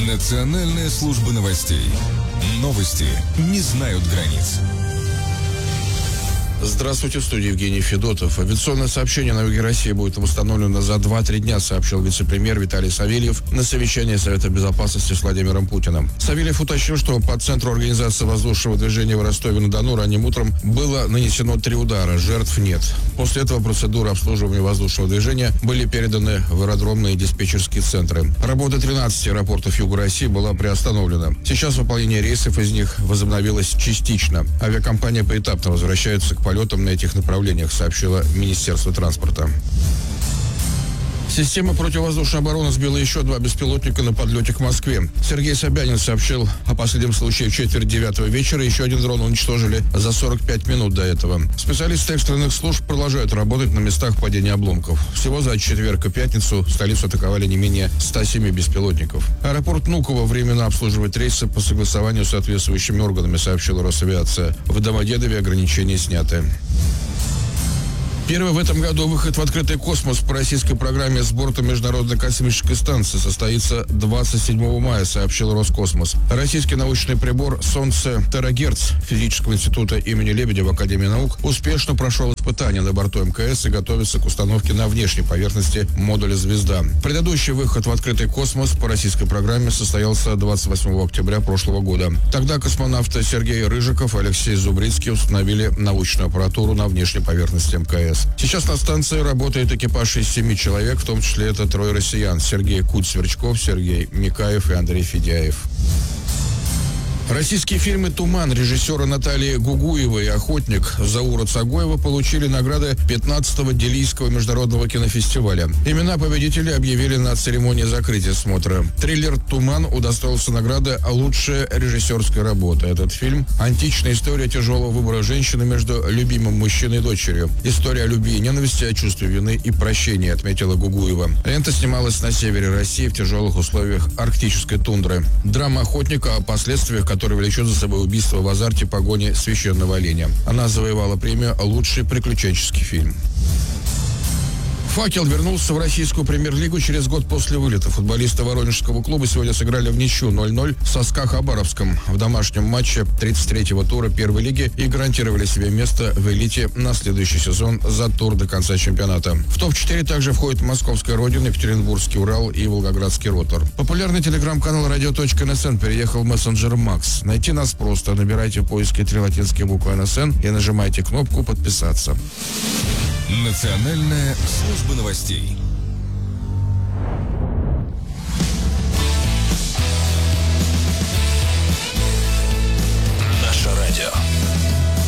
Национальная служба новостей. Новости не знают границ. Здравствуйте, в студии Евгений Федотов. Авиационное сообщение на юге России будет восстановлено за 2-3 дня, сообщил вице-премьер Виталий Савельев на совещании Совета Безопасности с Владимиром Путиным. Савельев уточнил, что по Центру организации воздушного движения в Ростове-на-Дону ранним утром было нанесено 3 удара, жертв нет. После этого процедуры обслуживания воздушного движения были переданы в аэродромные диспетчерские центры. Работа 13 аэропортов юга России была приостановлена. Сейчас выполнение рейсов из них возобновилось частично. Авиакомпания поэтапно возвращается к полетам на этих направлениях, сообщило Министерство транспорта. Система противовоздушной обороны сбила еще 2 беспилотника на подлете к Москве. Сергей Собянин сообщил о последнем случае в четверть 9 вечера. Еще один дрон уничтожили за 45 минут до этого. Специалисты экстренных служб продолжают работать на местах падения обломков. Всего за четверг и пятницу столицу атаковали не менее 107 беспилотников. Аэропорт Внуково временно обслуживает рейсы по согласованию с соответствующими органами, сообщила Росавиация. В Домодедове ограничения сняты. Первый в этом году выход в открытый космос по российской программе с борта Международной космической станции состоится 27 мая, сообщил Роскосмос. Российский научный прибор «Солнце Терагерц» Физического института имени Лебедева Академии наук успешно прошел испытания на борту МКС и готовится к установке на внешней поверхности модуля «Звезда». Предыдущий выход в открытый космос по российской программе состоялся 28 октября прошлого года. Тогда космонавты Сергей Рыжиков и Алексей Зубрицкий установили научную аппаратуру на внешней поверхности МКС. Сейчас на станции работает экипаж из 7 человек, в том числе это 3 россиян: Сергей Куть-Сверчков, Сергей Микаев и Андрей Федяев. Российские фильмы «Туман» режиссера Натальи Гугуевой и «Охотник» Заура Цагоева получили награды 15-го Делийского международного кинофестиваля. Имена победителей объявили на церемонии закрытия смотра. Триллер «Туман» удостоился награды «Лучшая режиссерская работа». Этот фильм – античная история тяжелого выбора женщины между любимым мужчиной и дочерью. История о любви и ненависти, о чувстве вины и прощения, отметила Гугуева. Лента снималась на севере России в тяжелых условиях арктической тундры. Драма «Охотника» о последствиях, который влечет за собой убийство в азарте погони священного оленя. Она завоевала премию «Лучший приключенческий фильм». «Факел» вернулся в российскую премьер-лигу через год после вылета. Футболисты Воронежского клуба сегодня сыграли в ничью 0-0 со СКА Хабаровском в домашнем матче 33-го тура первой лиги и гарантировали себе место в элите на следующий сезон за тур до конца чемпионата. В топ-4 также входят Московская Родина, Екатеринбургский Урал и Волгоградский Ротор. Популярный телеграм-канал radio.nsn переехал в мессенджер Макс. Найти нас просто. Набирайте в поиске 3 латинские буквы НСН и нажимайте кнопку «Подписаться». Национальная служба новостей.